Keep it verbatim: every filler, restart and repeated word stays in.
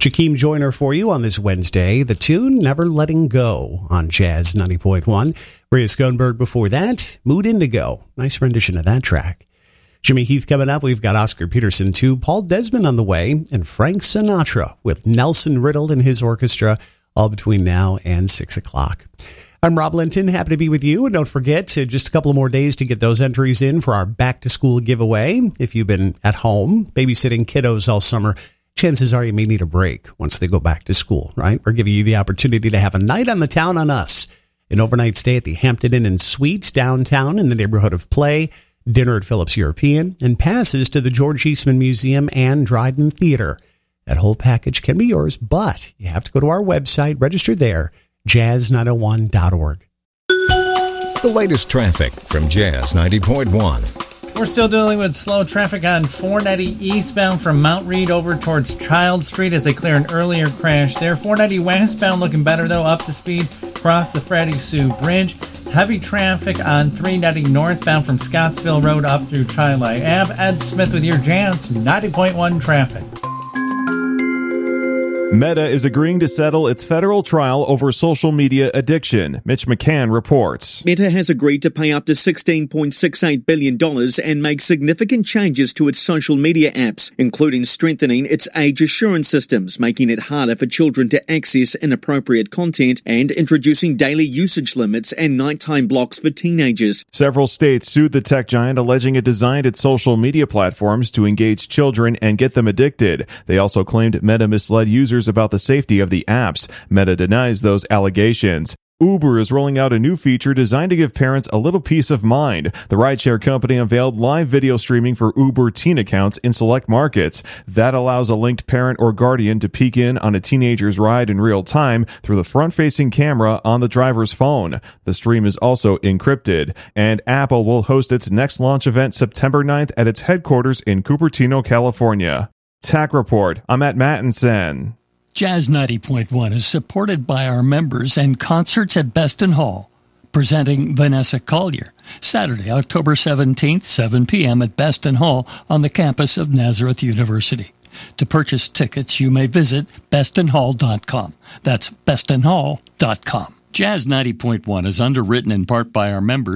Jakeem Joyner for you on this Wednesday. The tune, Never Letting Go, on Jazz ninety point one. Maria Schoenberg before that, Mood Indigo. Nice rendition of that track. Jimmy Heath coming up. We've got Oscar Peterson, too. Paul Desmond on the way. And Frank Sinatra with Nelson Riddle and his orchestra, all between now and six o'clock. I'm Rob Linton. Happy to be with you. And don't forget, to just a couple of more days to get those entries in for our back-to-school giveaway. If you've been at home babysitting kiddos all summer, chances are you may need a break once they go back to school, right? We're giving you the opportunity to have a night on the town on us. An overnight stay at the Hampton Inn and Suites downtown in the neighborhood of Play, dinner at Phillips European, and passes to the George Eastman Museum and Dryden Theater. That whole package can be yours, but you have to go to our website, register there, jazz nine oh one dot org. The latest traffic from Jazz ninety point one. We're still dealing with slow traffic on four ninety eastbound from Mount Read over towards Child Street as they clear an earlier crash there. four ninety westbound looking better, though, up to speed across the Freddie Sue Bridge. Heavy traffic on three ninety northbound from Scottsville Road up through Chili Ave. Ed Smith with your Jazz ninety point one traffic. Meta is agreeing to settle its federal trial over social media addiction. Mitch McCann reports. Meta has agreed to pay up to sixteen point six eight billion dollars and make significant changes to its social media apps, including strengthening its age assurance systems, making it harder for children to access inappropriate content, and introducing daily usage limits and nighttime blocks for teenagers. Several states sued the tech giant, alleging it designed its social media platforms to engage children and get them addicted. They also claimed Meta misled users about the safety of the apps. Meta denies those allegations. Uber is rolling out a new feature designed to give parents a little peace of mind. The rideshare company unveiled live video streaming for Uber teen accounts in select markets. That allows a linked parent or guardian to peek in on a teenager's ride in real time through the front-facing camera on the driver's phone. The stream is also encrypted. And Apple will host its next launch event September ninth at its headquarters in Cupertino, California. Tech Report. I'm at Mattinson. Jazz ninety point one is supported by our members and concerts at Beston Hall, presenting Vanessa Collier, Saturday, October seventeenth, seven p.m. at Beston Hall on the campus of Nazareth University. To purchase tickets, you may visit beston hall dot com. That's beston hall dot com. Jazz ninety point one is underwritten in part by our members